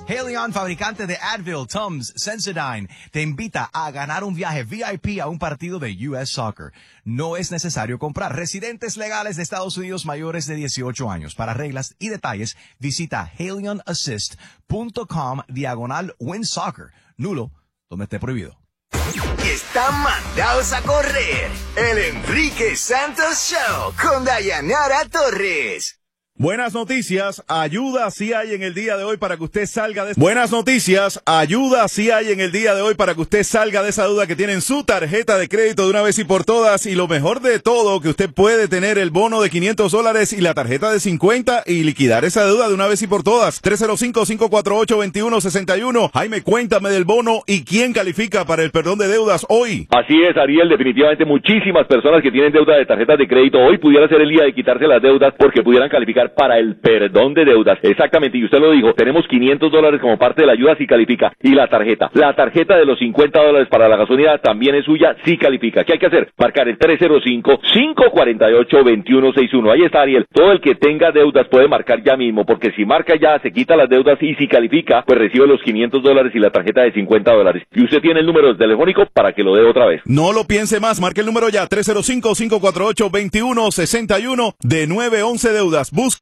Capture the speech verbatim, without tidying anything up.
Haleon, fabricante de Advil, Tums, Sensodyne, te invita a ganar un viaje V I P a un partido de U S Soccer. No es necesario comprar. Residentes legales de Estados Unidos mayores de dieciocho años. Para reglas y detalles, visita haleonassist.com diagonal win soccer. Nulo, donde esté prohibido. Están mandados a correr. El Enrique Santos Show con Dayanara Torres. Buenas noticias, ayuda sí hay en el día de hoy para que usted salga de... Buenas noticias, ayuda sí hay en el día de hoy para que usted salga de esa duda que tiene en su tarjeta de crédito de una vez y por todas. Y lo mejor de todo, que usted puede tener el bono de quinientos dólares y la tarjeta de cincuenta y liquidar esa deuda de una vez y por todas. tres cero cinco, cinco cuatro ocho, dos uno seis uno. Jaime, cuéntame del bono y quién califica para el perdón de deudas hoy. Así es, Ariel, definitivamente muchísimas personas que tienen deuda de tarjetas de crédito hoy pudiera ser el día de quitarse las deudas porque pudieran calificar para el perdón de deudas. Exactamente, y usted lo dijo, tenemos quinientos dólares como parte de la ayuda si califica. Y la tarjeta, la tarjeta de los cincuenta dólares para la gasolina también es suya si califica. ¿Qué hay que hacer? Marcar el tres cero cinco, cinco cuatro ocho, dos uno seis uno. Ahí está, Ariel. Todo el que tenga deudas puede marcar ya mismo, porque si marca ya, se quita las deudas y si califica, pues recibe los quinientos dólares y la tarjeta de cincuenta dólares. Y usted tiene el número telefónico para que lo dé otra vez. No lo piense más, marque el número ya, tres cero cinco, cinco cuatro ocho, dos uno seis uno de nueve once Deudas. Busque